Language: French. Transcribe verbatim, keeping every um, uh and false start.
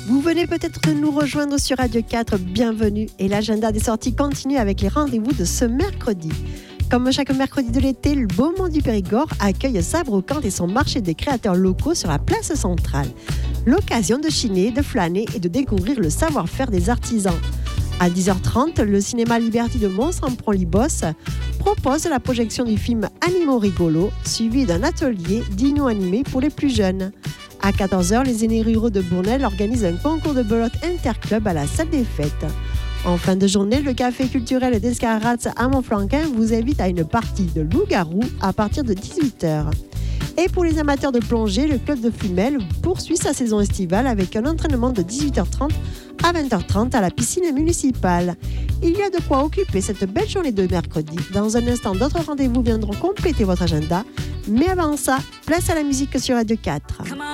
Vous venez peut-être nous rejoindre sur Radio quatre, bienvenue. Et l'agenda des sorties continue avec les rendez-vous de ce mercredi. Comme chaque mercredi de l'été, le Beaumont du Périgord accueille sa brocante et son marché des créateurs locaux sur la place centrale. L'occasion de chiner, de flâner et de découvrir le savoir-faire des artisans. À dix heures trente, le cinéma Liberty de Mont-Sampron-Libos propose la projection du film Animaux rigolos, suivi d'un atelier dino animé pour les plus jeunes. À quatorze heures, les aînés ruraux de Bournel organisent un concours de belote interclub à la salle des fêtes. En fin de journée, le café culturel d'Escarats à Montflanquin vous invite à une partie de loup-garou à partir de dix-huit heures. Et pour les amateurs de plongée, le club de Fumel poursuit sa saison estivale avec un entraînement de dix-huit heures trente à vingt heures trente à la piscine municipale. Il y a de quoi occuper cette belle journée de mercredi. Dans un instant, d'autres rendez-vous viendront compléter votre agenda. Mais avant ça, place à la musique sur Radio quatre.